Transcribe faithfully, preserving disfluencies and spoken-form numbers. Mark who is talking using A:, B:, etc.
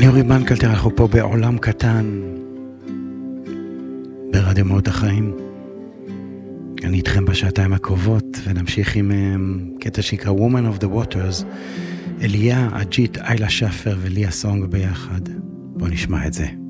A: אני אורי בנקלטר, אנחנו פה בעולם קטן ברדיו מהות החיים. אני איתכם בשעתיים הקרובות ונמשיך עם um, קטע שנקרא Woman of the Waters, אליה, אג'ית, איילה שפר וליה סונג ביחד. בוא נשמע את זה.